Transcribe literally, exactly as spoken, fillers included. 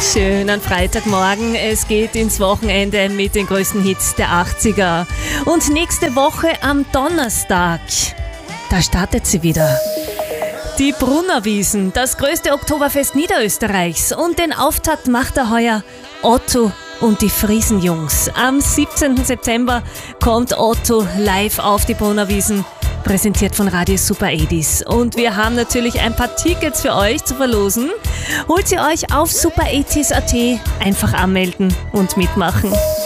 Schönen Freitagmorgen. Es geht ins Wochenende mit den größten Hits der achtziger. Und nächste Woche am Donnerstag, da startet sie wieder. Die Brunnerwiesen, das größte Oktoberfest Niederösterreichs. Und den Auftakt macht er heuer Otto und die Friesenjungs. Am siebzehnten September kommt Otto live auf die Brunnerwiesen, präsentiert von Radio Super achtzig. Und wir haben natürlich ein paar Tickets für euch zu verlosen. Holt sie euch auf super achtzig punkt at, einfach anmelden und mitmachen.